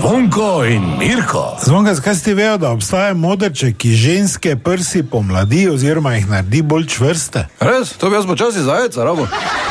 Zvonko in Mirko. Zvonka, zakaj si vejo, da obstaja modrček, ki ženske prsi pomladi oziroma jih naredi bolj čvrste? Res? To bi jaz počasi zajec, rabo.